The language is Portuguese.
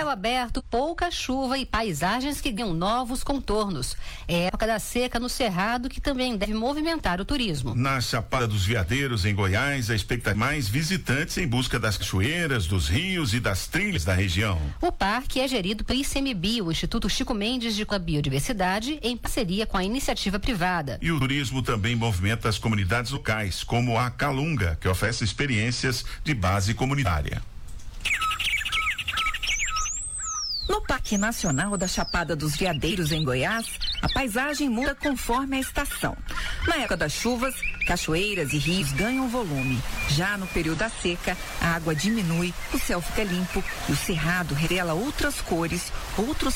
céu aberto, pouca chuva e paisagens que ganham novos contornos. É época da seca no Cerrado, que também deve movimentar o turismo. Na Chapada dos Veadeiros, em Goiás, a expectativa mais visitantes em busca das cachoeiras, dos rios e das trilhas da região. O parque é gerido pelo ICMBio, o Instituto Chico Mendes de Biodiversidade, em parceria com a iniciativa privada. E o turismo também movimenta as comunidades locais, como a Calunga, que oferece experiências de base comunitária. No Parque Nacional da Chapada dos Veadeiros, em Goiás, a paisagem muda conforme a estação. Na época das chuvas, cachoeiras e rios ganham volume. Já no período da seca, a água diminui, o céu fica limpo e o cerrado revela outras cores, outros